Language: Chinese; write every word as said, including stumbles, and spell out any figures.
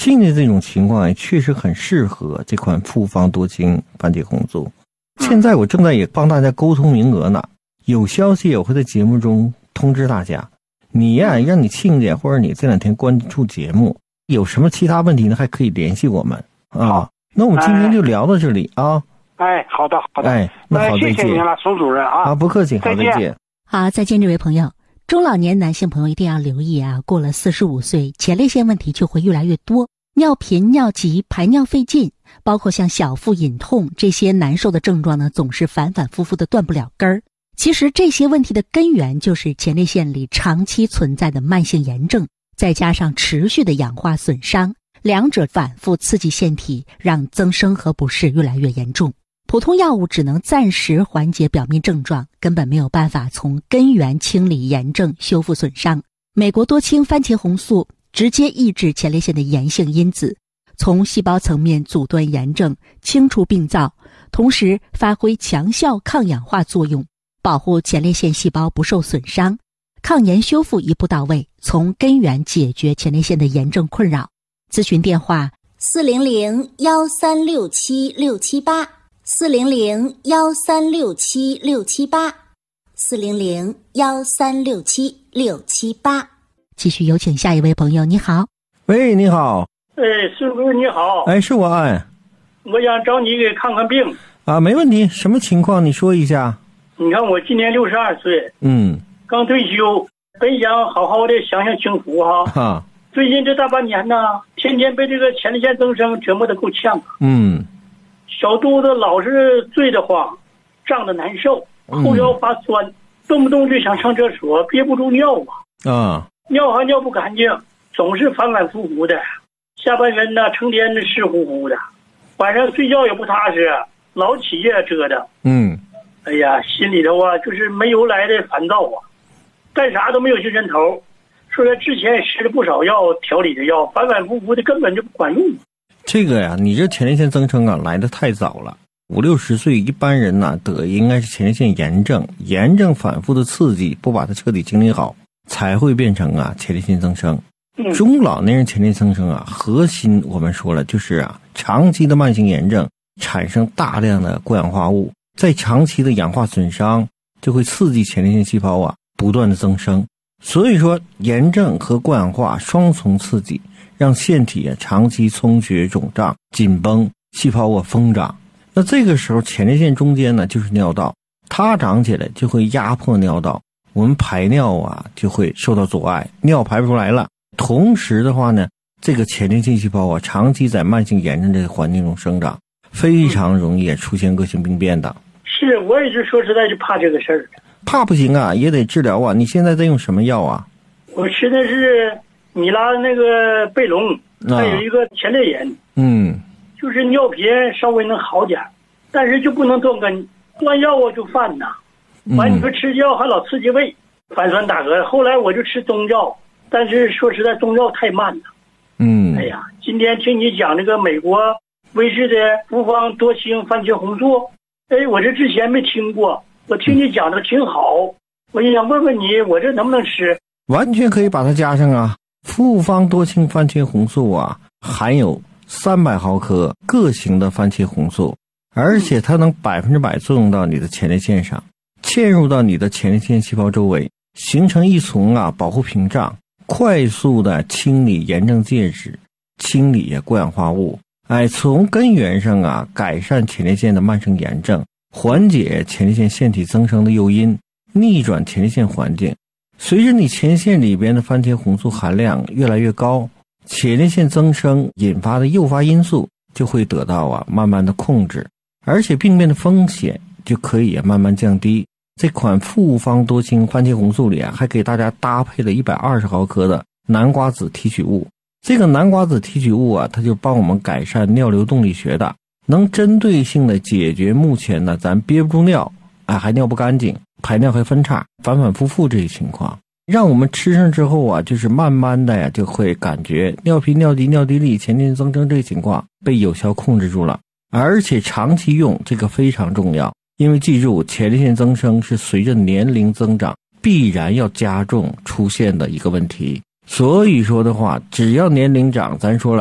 现在这种情况也确实很适合这款复方多清番茄红素。现在我正在也帮大家沟通名额呢，有消息我会在节目中通知大家。你呀、啊，让你亲家或者你这两天关注节目，有什么其他问题呢，还可以联系我们啊。那我们今天就聊到这里啊。 哎，好的，好的。 哎，那好，再见。 谢谢您了，宋主任啊。 啊，不客气，好，再见。 好，再见，这位朋友。中老年男性朋友一定要留意啊，过了四十五岁，前列腺问题就会越来越多，尿频、尿急、排尿费劲，包括像小腹隐痛这些难受的症状呢，总是反反复复的断不了根儿。其实这些问题的根源就是前列腺里长期存在的慢性炎症，再加上持续的氧化损伤，两者反复刺激腺体，让增生和不适越来越严重。普通药物只能暂时缓解表面症状，根本没有办法从根源清理炎症、修复损伤。美国多清番茄红素直接抑制前列腺的炎性因子，从细胞层面阻断炎症，清除病灶，同时发挥强效抗氧化作用，保护前列腺细胞不受损伤，抗炎修复一步到位，从根源解决前列腺的炎症困扰。咨询电话四零零幺三六七六七八。四零零幺三六七六七八，四零零幺三六七六七八。 继续有请下一位朋友，你好。 喂，你好。 哎，师傅你好。 哎，是我哎。 我想找你给看看病。 啊，没问题，什么情况你说一下。 你看我今年六十二岁， 嗯， 刚退休，本想好好的享享清福哈。 哈。 最近这大半年呢，天天被这个前列腺增生折磨得够呛。 嗯。 小肚子老是坠得慌，胀得难受，后腰发酸，嗯、动不动就想上厕所，憋不住尿啊！ 啊， 尿还尿不干净，总是反反复复的。下半身呢，成天的湿乎乎的，晚上睡觉也不踏实，老起夜折腾。 嗯， 哎呀，心里头啊，就是没由来的烦躁啊，干啥都没有精神头。说他之前也吃了不少药，调理的药，反反复复的，根本就不管用。 这个呀，你这前列腺增生啊来得太早了，五六十岁一般人呢、啊、得应该是前列腺炎症，炎症反复的刺激，不把它彻底清理好，才会变成啊前列腺增生。 嗯、 中老年人前列腺增生啊，核心我们说了就是啊长期的慢性炎症产生大量的过氧化物，在长期的氧化损伤就会刺激前列腺细胞啊不断的增生，所以说炎症和过氧化双重刺激。让腺体啊长期充血、肿胀、紧绷，细胞啊疯长。那这个时候前列腺中间呢就是尿道，它长起来就会压迫尿道，我们排尿啊就会受到阻碍，尿排不出来了。同时的话呢，这个前列腺细胞啊长期在慢性炎症这个环境中生长，非常容易出现恶性病变的。 是，我也是说实在就怕这个事儿。 怕不行啊，也得治疗啊。你现在在用什么药啊？ 我吃的是米拉那个贝隆，还有一个前列炎， 嗯， 就是尿频稍微能好点，但是就不能断根，断药啊就犯呐。完你说吃药还老刺激胃，反酸打嗝。后来我就吃中药，但是说实在中药太慢了。 嗯， 哎呀，今天听你讲这个美国威士的复方多清番茄红素，哎，我这之前没听过，我听你讲的挺好，我也想问问你，我这能不能吃？ 完全可以把它加上啊。复方多清番茄红素啊，含有三百毫克各型的番茄红素，而且它能百分之百作用到你的前列腺上，嵌入到你的前列腺细胞周围，形成一层啊保护屏障，快速的清理炎症介质，清理过氧化物，哎，从根源上啊改善前列腺的慢性炎症，缓解前列腺腺体增生的诱因，逆转前列腺环境。随着你前列腺里边的番茄红素含量越来越高，前列腺增生引发的诱发因素就会得到啊慢慢的控制，而且病变的风险就可以慢慢降低。这款复方多清番茄红素里啊，还给大家搭配了一百二十毫克的南瓜子提取物。这个南瓜子提取物啊，它就帮我们改善尿流动力学的，能针对性的解决目前呢咱憋不住尿，哎还尿不干净，排尿还分叉，反反复复这些情况，让我们吃上之后啊，就是慢慢的呀，就会感觉尿频、尿急、尿滴沥、前列腺增生这个情况被有效控制住了。而且长期用这个非常重要，因为记住，前列腺增生是随着年龄增长必然要加重出现的一个问题。所以说的话，只要年龄长，咱说了。